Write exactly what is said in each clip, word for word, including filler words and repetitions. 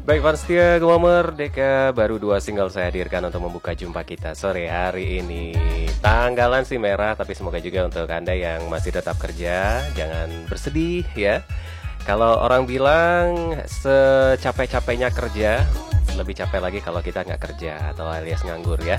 Baik fans setia Gema Merdeka, baru dua single saya hadirkan untuk membuka jumpa kita sore hari ini. Tanggalan sih merah, tapi semoga juga untuk Anda yang masih tetap kerja, jangan bersedih ya. Kalau orang bilang secapek-capeknya kerja, lebih capek lagi kalau kita nggak kerja atau alias nganggur ya.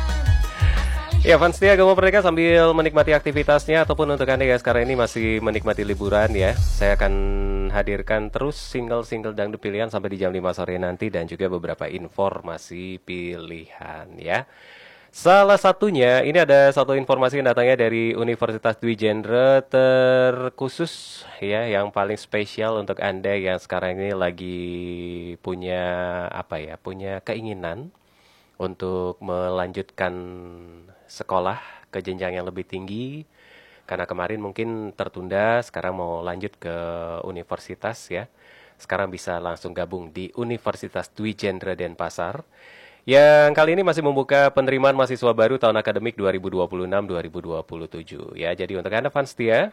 Ya fans setia Gema Merdeka sambil menikmati aktivitasnya ataupun untuk Anda yang sekarang ini masih menikmati liburan ya, saya akan hadirkan terus single-single dangdut pilihan sampai di jam lima sore nanti dan juga beberapa informasi pilihan ya. Salah satunya ini ada satu informasi yang datangnya dari Universitas Dwi Genre terkhusus ya, yang paling spesial untuk Anda yang sekarang ini lagi punya apa ya, punya keinginan untuk melanjutkan sekolah ke jenjang yang lebih tinggi. Karena kemarin mungkin tertunda, sekarang mau lanjut ke universitas ya. Sekarang bisa langsung gabung di Universitas Dwi Genre Denpasar. Yang kali ini masih membuka penerimaan mahasiswa baru tahun akademik dua ribu dua puluh enam dua ribu dua puluh tujuh ya. Jadi untuk Anda fans setia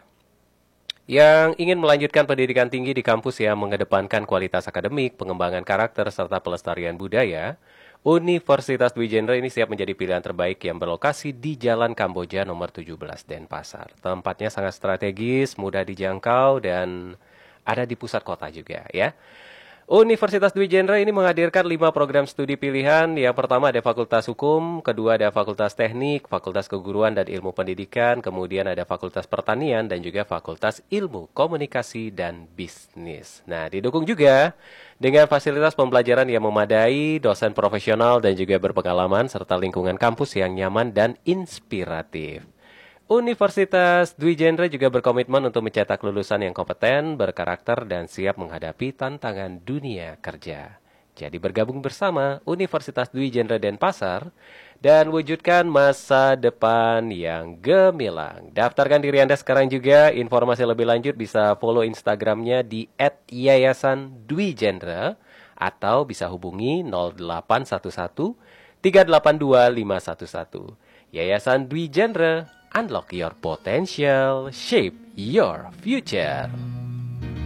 yang ingin melanjutkan pendidikan tinggi di kampus yang mengedepankan kualitas akademik, pengembangan karakter, serta pelestarian budaya, Universitas Dwi Genre ini siap menjadi pilihan terbaik yang berlokasi di Jalan Kamboja nomor tujuh belas Denpasar. Tempatnya sangat strategis, mudah dijangkau, dan ada di pusat kota juga ya. Universitas Dwi Genre ini menghadirkan lima program studi pilihan. Yang pertama ada Fakultas Hukum, kedua ada Fakultas Teknik, Fakultas Keguruan dan Ilmu Pendidikan, kemudian ada Fakultas Pertanian dan juga Fakultas Ilmu Komunikasi dan Bisnis. Nah, didukung juga dengan fasilitas pembelajaran yang memadai, dosen profesional dan juga berpengalaman, serta lingkungan kampus yang nyaman dan inspiratif. Universitas Dwi Genre juga berkomitmen untuk mencetak lulusan yang kompeten, berkarakter, dan siap menghadapi tantangan dunia kerja. Jadi bergabung bersama Universitas Dwi Genre Denpasar dan wujudkan masa depan yang gemilang. Daftarkan diri Anda sekarang juga. Informasi lebih lanjut bisa follow Instagramnya di et yayasan dwi genre atau bisa hubungi nol delapan satu satu tiga delapan dua lima satu satu. Yayasan Dwi Genre, unlock your potential, shape your future.